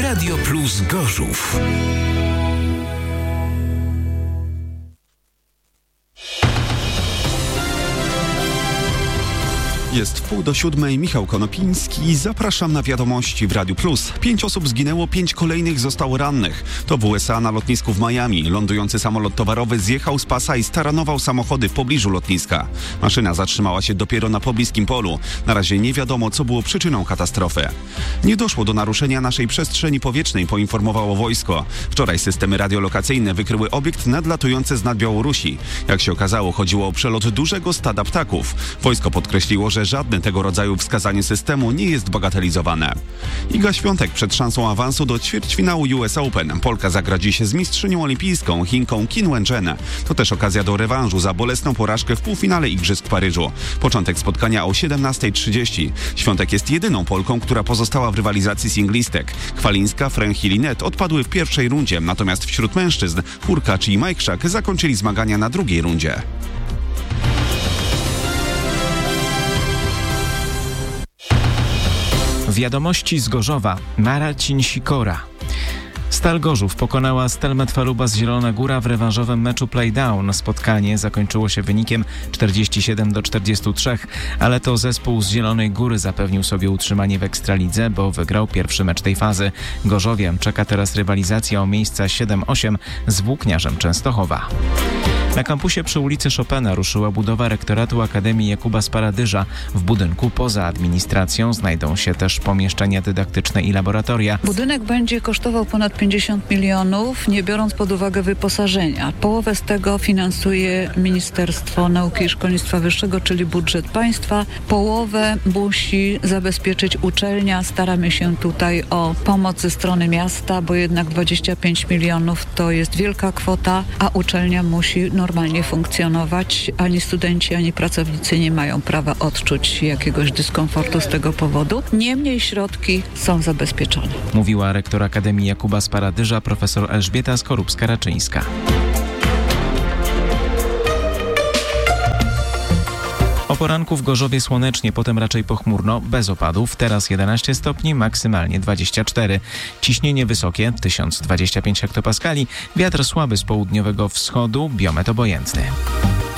Radio Plus Gorzów. Jest 6:30, Michał Konopiński. Zapraszam na wiadomości w Radiu Plus. 5 osób zginęło, 5 kolejnych zostało rannych. To w USA na lotnisku w Miami. Lądujący samolot towarowy zjechał z pasa i staranował samochody w pobliżu lotniska. Maszyna zatrzymała się dopiero na pobliskim polu. Na razie nie wiadomo, co było przyczyną katastrofy. Nie doszło do naruszenia naszej przestrzeni powietrznej, poinformowało wojsko. Wczoraj systemy radiolokacyjne wykryły obiekt nadlatujący z nad Białorusi. Jak się okazało, chodziło o przelot dużego stada ptaków. Wojsko podkreśliło, że żadne tego rodzaju wskazanie systemu nie jest bagatelizowane. Iga Świątek przed szansą awansu do ćwierćfinału US Open. Polka zagra dziś z mistrzynią olimpijską Chinką Qin Wenchen. To też okazja do rewanżu za bolesną porażkę w półfinale Igrzysk w Paryżu. Początek spotkania o 17:30. Świątek jest jedyną Polką, która pozostała w rywalizacji singlistek. Kwalińska, Fręch i Linet odpadły w pierwszej rundzie, natomiast wśród mężczyzn Hurkacz i Majchrzak zakończyli zmagania na drugiej rundzie. Wiadomości z Gorzowa. Marcin Sikora. Stal Gorzów pokonała Stelmet Faluba z Zielona Góra w rewanżowym meczu Playdown. Spotkanie zakończyło się wynikiem 47-43, ale to zespół z Zielonej Góry zapewnił sobie utrzymanie w Ekstralidze, bo wygrał pierwszy mecz tej fazy. Gorzowie czeka teraz rywalizacja o miejsca 7-8 z Włókniarzem Częstochowa. Na kampusie przy ulicy Chopina ruszyła budowa rektoratu Akademii Jakuba z Paradyża. W budynku poza administracją znajdą się też pomieszczenia dydaktyczne i laboratoria. Budynek będzie kosztował ponad 50 milionów, nie biorąc pod uwagę wyposażenia. Połowę z tego finansuje Ministerstwo Nauki i Szkolnictwa Wyższego, czyli budżet państwa. Połowę musi zabezpieczyć uczelnia. Staramy się tutaj o pomoc ze strony miasta, bo jednak 25 milionów to jest wielka kwota, a uczelnia musi normalnie funkcjonować. Ani studenci, ani pracownicy nie mają prawa odczuć jakiegoś dyskomfortu z tego powodu. Niemniej środki są zabezpieczone. Mówiła rektor Akademii Jakuba z Paradyża profesor Elżbieta Skorupska-Raczyńska. O poranku w Gorzowie słonecznie, potem raczej pochmurno, bez opadów. Teraz 11 stopni, maksymalnie 24. Ciśnienie wysokie, 1025 hektopaskali. Wiatr słaby z południowego wschodu, biometr obojętny.